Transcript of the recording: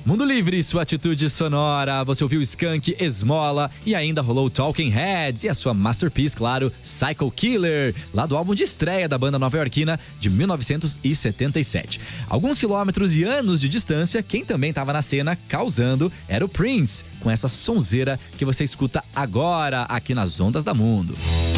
Mundo Livre, sua atitude sonora. Você ouviu Skank, Esmola e ainda rolou Talking Heads e a sua masterpiece, claro, Psycho Killer, lá do álbum de estreia da banda nova-iorquina de 1977. Alguns quilômetros e anos de distância, quem também estava na cena causando era o Prince, com essa sonzeira que você escuta agora aqui nas Ondas da Mundo.